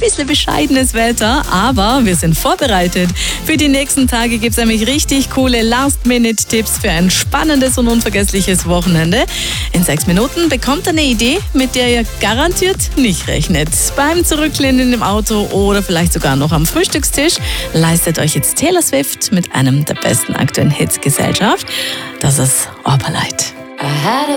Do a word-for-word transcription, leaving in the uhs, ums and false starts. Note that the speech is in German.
bisschen bescheidenes Wetter, aber wir sind vorbereitet. Für die nächsten Tage gibt es nämlich richtig coole Last-Minute-Tipps für ein spannendes und unvergessliches Wochenende. In sechs Minuten bekommt ihr eine Idee, mit der ihr garantiert nicht rechnet. Beim Zurücklehnen im Auto oder vielleicht sogar noch am Frühstückstisch leistet euch jetzt Taylor Swift mit einem der besten aktuellen Hits Gesellschaft. Das ist Opalite. I had a